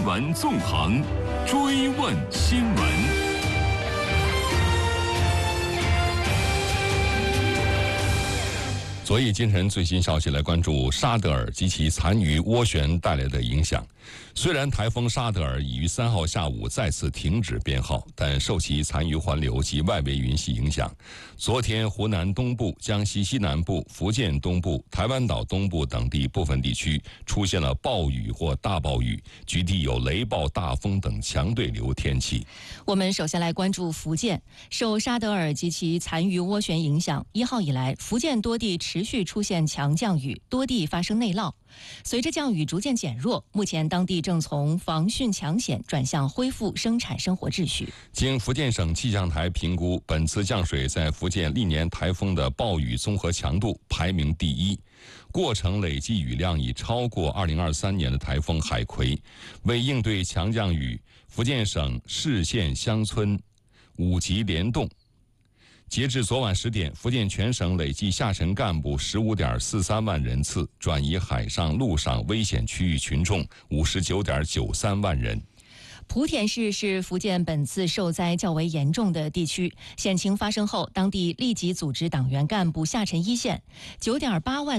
闻纵横，追问新闻。 昨夜今晨最新消息，来关注沙德尔及其残余涡旋带来的影响。虽然台风沙德尔已于3号下午再次停止编号，但受其残余环流及外围云系影响，昨天湖南东部、江西西南部、福建东部、台湾岛东部等地部分地区出现了暴雨或大暴雨，局地有雷暴、大风等强对流天气。 我们首先来关注福建，受沙德尔及其残余涡旋影响，1号以来，福建多地持续出现强降雨，多地发生内涝。随着降雨逐渐减弱，目前当地正从防汛抢险转向恢复生产生活秩序。 经福建省气象台评估，本次降水在福建历年台风的暴雨综合强度排名第1，过程累计雨量已超过2023年的台风海葵。为应对强降雨，福建省市县乡村5级联动。截至昨晚10点，福建全省累计下沉干部15.43万人次，转移海上、陆上危险区域群众59.93万人。 莆田市是福建本次受灾较为严重的地区，险情发生后，当地立即组织党员干部下沉一线，9.8万